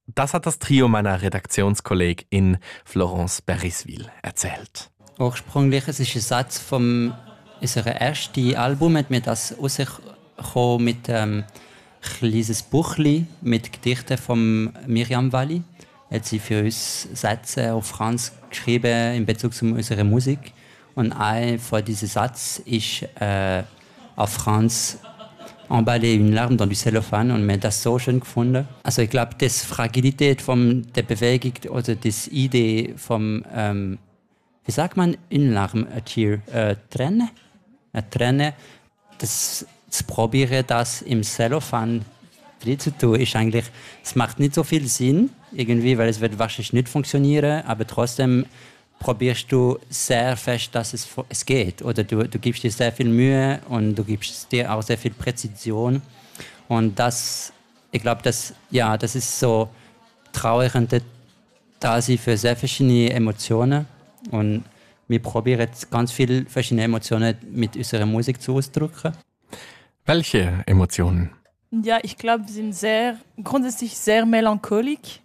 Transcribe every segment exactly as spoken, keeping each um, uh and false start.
Das hat das Trio meiner Redaktionskollegin Florence Beriswil erzählt. Ursprünglich es ist ein Satz vom unserem ersten Album, hat mir das rausgekommen mit ähm, ein kleines Buchli mit Gedichten von Miriam Valli. Hat sie für uns Sätze auf Franz geschrieben in Bezug zu unserer Musik. Und ein von diesen Sätzen ist äh, auf Franz «Emballer une larme dans du cellophane» und mir das so schön gefunden. Also ich glaube, die Fragilität von der Bewegung oder die Idee vom, ähm, wie sagt man, «une larme», a tear, äh, Träne, eine Träne, das zu probieren, das im Cellophane zu tun, ist eigentlich, es macht nicht so viel Sinn, irgendwie, weil es wird wahrscheinlich nicht funktionieren, aber trotzdem probierst du sehr fest, dass es, es geht. Oder du, du gibst dir sehr viel Mühe und du gibst dir auch sehr viel Präzision. Und das, ich glaube, das, ja, das ist so traurig und da sie für sehr verschiedene Emotionen. Und wir probieren jetzt ganz viele verschiedene Emotionen mit unserer Musik zu ausdrücken. Welche Emotionen? Ja, ich glaube, wir sind sehr, grundsätzlich sehr melancholisch.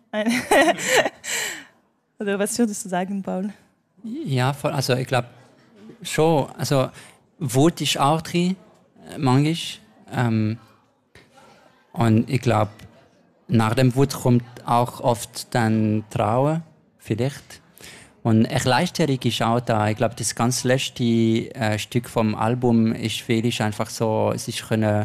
Oder was würdest du sagen, Paul? Ja, voll, also ich glaube schon. Also Wut ist auch drin, manchmal. Ähm, und ich glaube, nach dem Wut kommt auch oft dann Trauer, vielleicht. Und Erleichterung ist auch da. Ich glaube, das ganz letzte äh, Stück vom Album ist viel ist einfach so, es ist können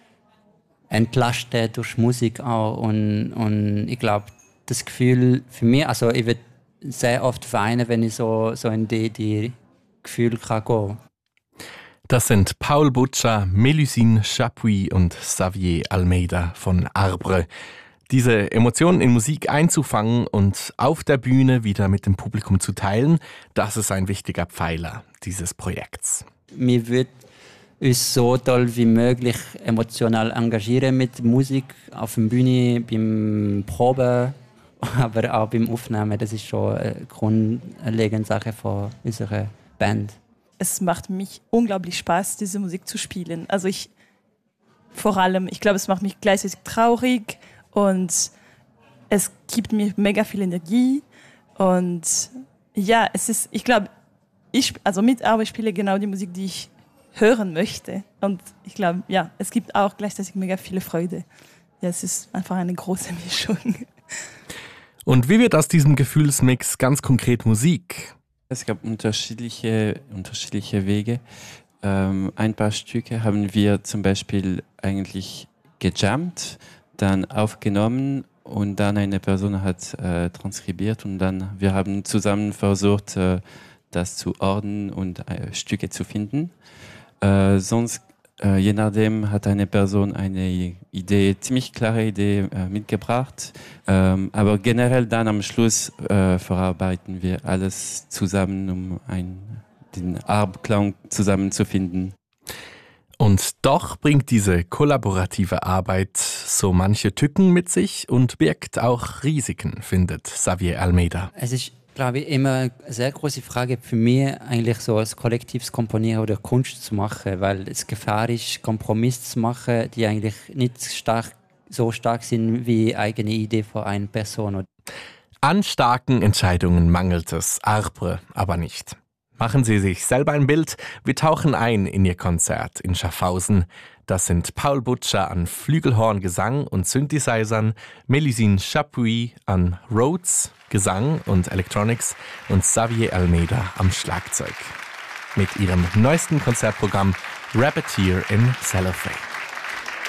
entlasten durch Musik auch. Und, und ich glaube, das Gefühl für mich, also ich würde sehr oft weinen, wenn ich so, so in die, die Gefühle kann gehen. Das sind Paul Butcher, Mélusine Chapuis und Xavier Almeida von Arbre. Diese Emotionen in Musik einzufangen und auf der Bühne wieder mit dem Publikum zu teilen, das ist ein wichtiger Pfeiler dieses Projekts. Wir würden uns so toll wie möglich emotional engagieren mit Musik auf der Bühne, beim Proben, aber auch beim Aufnehmen. Das ist schon eine grundlegende Sache von unserer Band. Es macht mich unglaublich Spaß, diese Musik zu spielen. Also ich, vor allem, ich glaube, es macht mich gleichzeitig traurig und es gibt mir mega viel Energie. Und ja, es ist, ich glaube, ich, also mit Arbeit spiele genau die Musik, die ich hören möchte. Und ich glaube, ja, es gibt auch gleichzeitig mega viele Freude. Ja, es ist einfach eine große Mischung. Und wie wird aus diesem Gefühlsmix ganz konkret Musik? Es gab unterschiedliche, unterschiedliche Wege. Ähm, ein paar Stücke haben wir zum Beispiel eigentlich gejammt, dann aufgenommen und dann eine Person hat äh, transkribiert und dann wir haben zusammen versucht, äh, das zu ordnen und äh, Stücke zu finden. Äh, sonst, äh, je nachdem, hat eine Person eine Idee, ziemlich klare Idee äh, mitgebracht. Ähm, aber generell dann am Schluss äh, verarbeiten wir alles zusammen, um ein, den Arbklang zusammenzufinden. Und doch bringt diese kollaborative Arbeit so manche Tücken mit sich und birgt auch Risiken, findet Xavier Almeida. Es ist, glaube ich, immer eine sehr große Frage für mich, eigentlich so als kollektives Komponieren oder Kunst zu machen, weil es Gefahr ist, Kompromisse zu machen, die eigentlich nicht stark, so stark sind wie eigene Idee von einer Person. An starken Entscheidungen mangelt es Arbre aber nicht. Machen Sie sich selber ein Bild. Wir tauchen ein in Ihr Konzert in Schaffhausen. Das sind Paul Butcher an Flügelhorn, Gesang und Synthesizern, Mélusine Chapuis an Rhodes, Gesang und Electronics und Xavier Almeida am Schlagzeug. Mit ihrem neuesten Konzertprogramm Rappeteer in Cellophane.